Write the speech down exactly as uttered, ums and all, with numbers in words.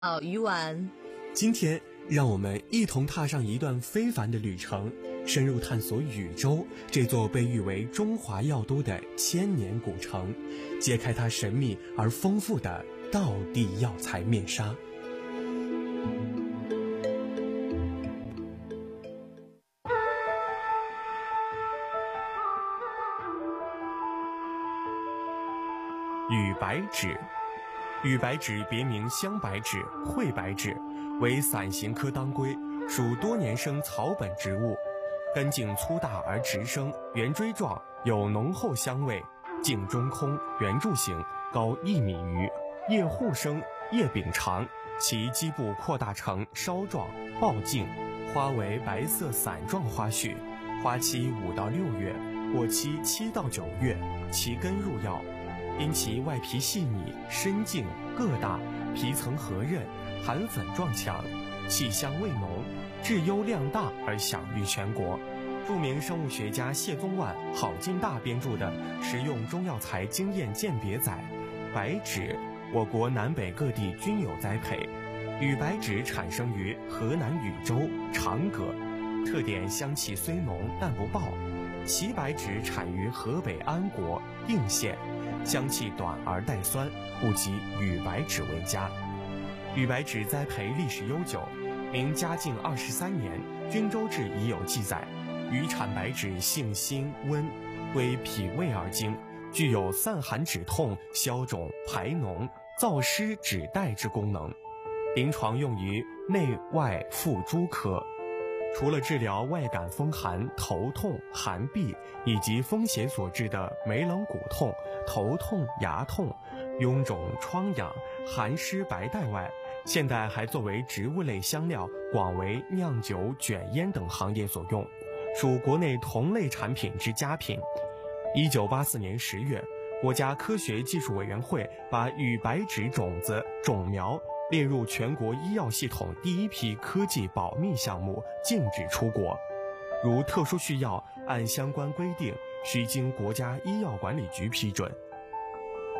好，鱼丸。 今天让我们一同踏上一段非凡的旅程，深入探索禹州这座被誉为中华药都的千年古城，揭开它神秘而丰富的道地药材面纱。禹白芷，禹白芷别名香白芷、惠白芷，为伞形科当归，属多年生草本植物，根茎粗大而直生，圆锥状，有浓厚香味，茎中空，圆柱形，高一米余，叶互生，叶柄长，其基部扩大成梢状抱茎，花为白色伞状花序，花期五到六月，果期七到九月，其根入药。因其外皮细腻、深茎、个大，皮层和韧，含粉状强，气香味浓，质优量大而享誉全国。著名生物学家谢宗万、郝进大编著的《食用中药材经验鉴别》载，白芷我国南北各地均有栽培。禹白芷产生于河南禹州、长葛，特点香气虽浓但不爆。齐白芷产于河北安国、定县，香气短而带酸，故即禹白芷为佳。禹白芷栽培历史悠久，明嘉靖二十三年，《均州志》已有记载。禹产白芷性辛温，归脾胃而经，具有散寒止痛、消肿排脓、燥湿止带之功能，临床用于内外妇诸科。除了治疗外感风寒、头痛、寒痹以及风邪所致的眉棱骨痛、头痛、牙痛、臃肿、疮疡、寒湿白带外，现代还作为植物类香料，广为酿酒、卷烟等行业所用，属国内同类产品之佳品。一九八四年十月，国家科学技术委员会把禹白芷种子、种苗列入全国医药系统第一批科技保密项目，禁止出国。如特殊需要，按相关规定，需经国家医药管理局批准。